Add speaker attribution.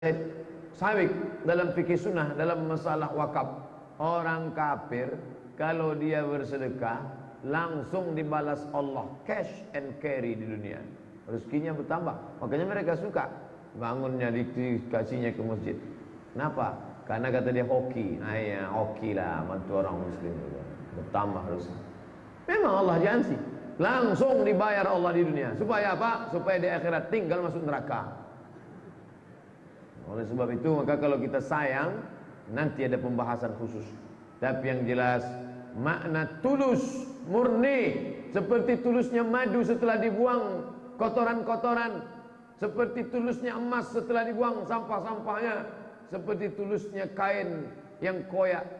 Speaker 1: Sabik dalam fikih sunnah dalam masalah wakaf, orang kafir kalau dia bersedekah langsung dibalas Allah cash and carry di dunia, rezekinya bertambah. Makanya mereka suka bangunnya dikasihnya ke masjid. Kenapa? Karena kata dia hoki. Ya hoki lah bantu orang muslim juga, bertambah rezeki. Memang Allah janji langsung dibayar Allah di dunia. Supaya apa? Supaya di akhirat tinggal masuk neraka. Oleh sebab itu maka kalau kita sayang, nanti ada pembahasan khusus. Tapi yang jelas makna tulus, murni, seperti tulusnya madu setelah dibuang kotoran-kotoran, seperti tulusnya emas setelah dibuang sampah-sampahnya, seperti tulusnya kain yang koyak